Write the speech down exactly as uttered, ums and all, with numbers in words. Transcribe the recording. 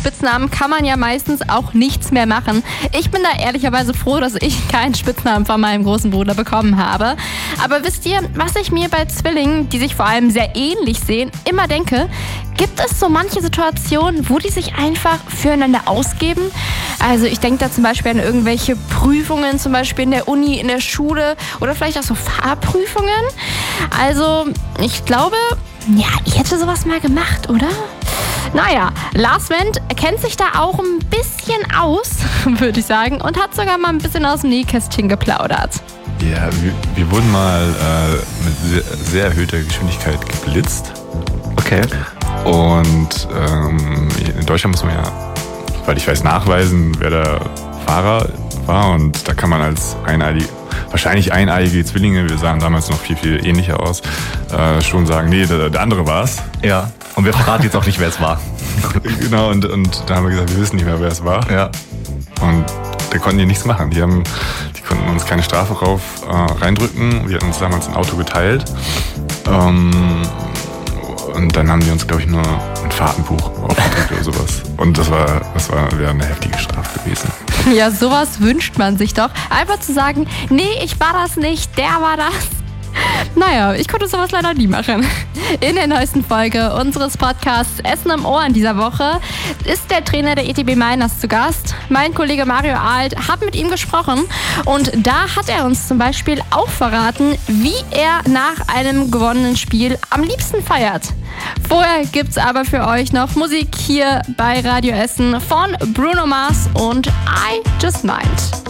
Spitznamen kann man ja meistens auch nichts mehr machen. Ich bin da ehrlicherweise froh, dass ich keinen Spitznamen von meinem großen Bruder bekommen habe. Aber wisst ihr, was ich mir bei Zwillingen, die sich vor allem sehr ähnlich sehen, immer denke? Gibt es so manche Situationen, wo die sich einfach füreinander ausgeben? Also ich denke da zum Beispiel an irgendwelche Prüfungen, zum Beispiel in der Uni, in der Schule oder vielleicht auch so Fahrprüfungen. Also ich glaube, ja, ich hätte sowas mal gemacht, oder? Naja, Lars Wendt kennt sich da auch ein bisschen aus, würde ich sagen, und hat sogar mal ein bisschen aus dem Nähkästchen geplaudert. Ja, wir, wir wurden mal äh, mit sehr, sehr erhöhter Geschwindigkeit geblitzt. Okay. Und ähm, in Deutschland muss man ja, weil ich weiß, nachweisen, wer der Fahrer war. Und da kann man als eineiige, wahrscheinlich eineiige Zwillinge, wir sahen damals noch viel, viel ähnlicher aus, äh, schon sagen, nee, der, der andere war's. Ja, und wir verraten jetzt auch nicht, wer es war. Genau, und, und da haben wir gesagt, wir wissen nicht mehr, wer es war. Ja. Und da konnten die nichts machen. Die, haben, die konnten uns keine Strafe rauf äh, reindrücken. Wir hatten uns damals ein Auto geteilt. Ähm, und dann haben die uns, glaube ich, nur ein Fahrtenbuch aufgedrückt oder sowas. Und das war, das war wäre eine heftige Strafe gewesen. Ja, sowas wünscht man sich doch. Einfach zu sagen, nee, ich war das nicht, der war das. Naja, ich konnte sowas leider nie machen. In der neuesten Folge unseres Podcasts Essen im Ohr in dieser Woche ist der Trainer der E T B Miners zu Gast. Mein Kollege Mario Alt hat mit ihm gesprochen und da hat er uns zum Beispiel auch verraten, wie er nach einem gewonnenen Spiel am liebsten feiert. Vorher gibt's aber für euch noch Musik hier bei Radio Essen von Bruno Mars und I Just Might.